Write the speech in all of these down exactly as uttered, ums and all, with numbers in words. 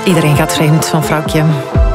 Iedereen gaat vreemd van vrouwtje.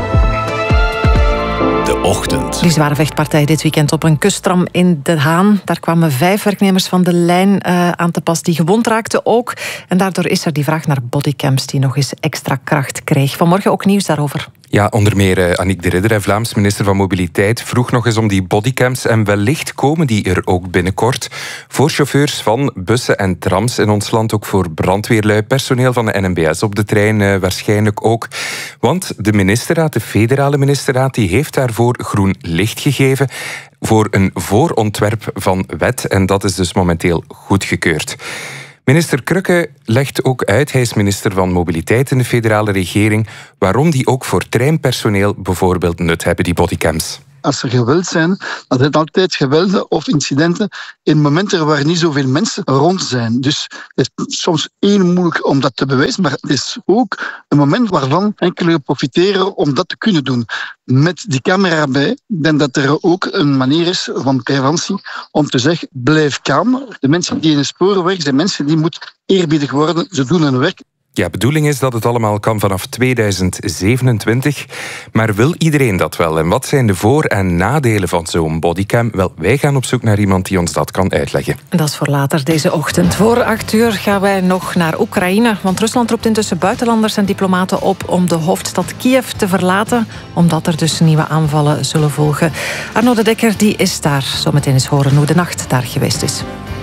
De ochtend. Die zware vechtpartij dit weekend op een kusttram in De Haan. Daar kwamen vijf werknemers van de lijn uh, aan te pas die gewond raakten ook. En daardoor is er die vraag naar bodycams die nog eens extra kracht kreeg. Vanmorgen ook nieuws daarover. Ja, onder meer uh, Annick de Ridder, Vlaams minister van Mobiliteit, vroeg nog eens om die bodycams. En wellicht komen die er ook binnenkort voor chauffeurs van bussen en trams in ons land. Ook voor brandweerlui, personeel van de N M B S op de trein uh, waarschijnlijk ook. Want de ministerraad, de federale ministerraad, die heeft daarvoor groen licht gegeven voor een voorontwerp van wet. En dat is dus momenteel goedgekeurd. Minister Krökke legt ook uit, hij is minister van Mobiliteit in de federale regering, waarom die ook voor treinpersoneel bijvoorbeeld nut hebben, die bodycams. Als er geweld zijn, dan zijn altijd gewelden of incidenten in momenten waar niet zoveel mensen rond zijn. Dus het is soms heel moeilijk om dat te bewijzen, maar het is ook een moment waarvan enkele profiteren om dat te kunnen doen. Met die camera erbij, ik denk dat er ook een manier is van preventie om te zeggen, blijf kalm. De mensen die in de sporen werken, zijn mensen die moeten eerbiedig worden. Ze doen hun werk. Ja, bedoeling is dat het allemaal kan vanaf tweeduizend zevenentwintig. Maar wil iedereen dat wel? En wat zijn de voor- en nadelen van zo'n bodycam? Wel, wij gaan op zoek naar iemand die ons dat kan uitleggen. Dat is voor later deze ochtend. Voor acht uur gaan wij nog naar Oekraïne. Want Rusland roept intussen buitenlanders en diplomaten op om de hoofdstad Kiev te verlaten. Omdat er dus nieuwe aanvallen zullen volgen. Arno de Dekker die is daar. Zometeen eens horen hoe de nacht daar geweest is.